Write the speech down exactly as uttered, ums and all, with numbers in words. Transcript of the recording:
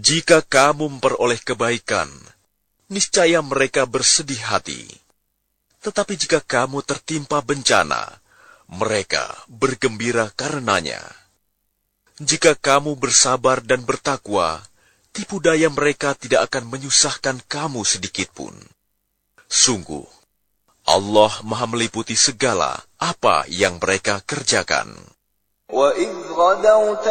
Jika kamu memperoleh kebaikan, niscaya mereka bersedih hati. Tetapi jika kamu tertimpa bencana, mereka bergembira karenanya. Jika kamu bersabar dan bertakwa, tipu daya mereka tidak akan menyusahkan kamu sedikitpun. Sungguh, Allah Maha meliputi segala apa yang mereka kerjakan. وَإِذْ غَدَوْتَ